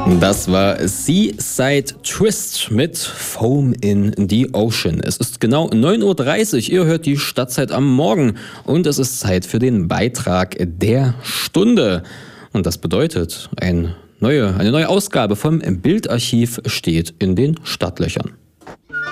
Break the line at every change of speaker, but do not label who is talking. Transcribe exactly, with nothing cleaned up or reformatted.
Das war Seaside Twist mit Foam in the Ocean. Es ist genau neun Uhr dreißig, ihr hört die Stadtzeit am Morgen und es ist Zeit für den Beitrag der Stunde. Und das bedeutet, ein neue, eine neue Ausgabe vom Bildarchiv steht in den Startlöchern.